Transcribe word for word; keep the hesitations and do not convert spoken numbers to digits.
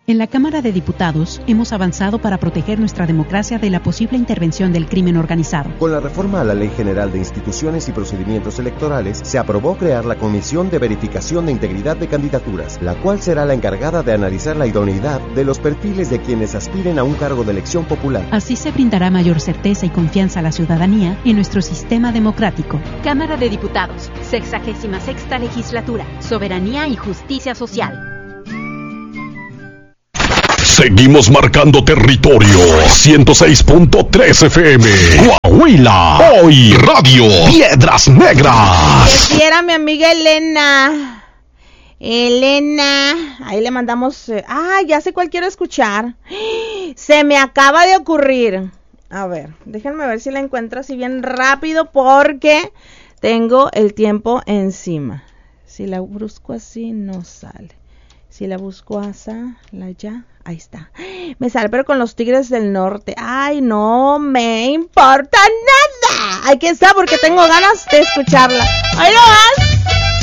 En la Cámara de Diputados hemos avanzado para proteger nuestra democracia de la posible intervención del crimen organizado. Con la reforma a la Ley General de Instituciones y Procedimientos Electorales, se aprobó crear la Comisión de Verificación de Integridad de Candidaturas, la cual será la encargada de analizar la idoneidad de los perfiles de quienes aspiren a un cargo de elección popular. Así se brindará mayor certeza y confianza a la ciudadanía en nuestro sistema democrático. Cámara de Diputados, sexagésima sexta legislatura, soberanía y justicia social. Seguimos marcando territorio. ciento seis punto tres F M. Coahuila. Hoy Radio Piedras Negras. Que era mi amiga Elena. Elena. Ahí le mandamos. Eh, ah, ya sé cuál quiero escuchar. Se me acaba de ocurrir. A ver, déjenme ver si la encuentro así bien rápido porque tengo el tiempo encima. Si la busco así, no sale. Si la busco así, la ya, ahí está. Me sale, pero con los Tigres del Norte. Ay, no me importa nada. Aquí está, porque tengo ganas de escucharla. ¡Ahí lo vas!